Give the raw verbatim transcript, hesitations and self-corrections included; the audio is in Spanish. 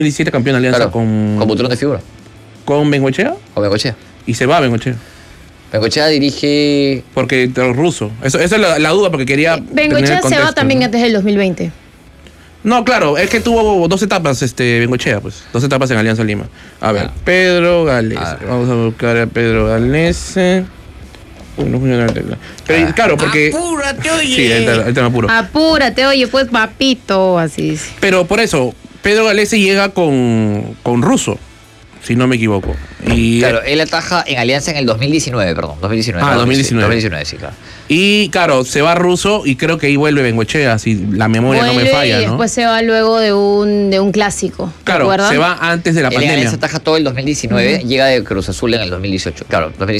diecisiete campeón de Alianza Claro, con... con Butrón de figura. ¿Con Bengoechea? Con Bengoechea. Y se va Bengoechea. Bengoechea dirige... Porque el ruso. Eso, esa es la, la duda porque quería... Bengoechea se va también ¿no? antes del dos mil veinte. No, claro, es que tuvo dos etapas, este, Bengoechea, pues. Dos etapas en Alianza Lima. A ver, Pedro Galese. A ver. Vamos a buscar a Pedro Galese. Uy, no funciona el teclado. Pero, Ah. claro, porque... ¡Apúrate, oye! Sí, ahí está, ahí está, me apuro. Apúrate, oye, pues papito, así dice. Pero por eso, Pedro Galese llega con, con Russo, si no me equivoco. Y, Claro, él ataja en Alianza en el dos mil diecinueve, perdón. dos mil diecinueve. Ah, no, dos mil diecinueve. Sí, dos mil diecinueve, sí, claro. y claro, se va Russo y creo que ahí vuelve Bengoechea, si la memoria no me Vuelve falla, y ¿no? después se va luego de un, de un clásico. ¿te Claro, acuerdas? se va antes de la Él en pandemia. Alianza ataja todo el dos mil diecinueve, llega de Cruz Azul en el dos mil dieciocho. Claro, dos mil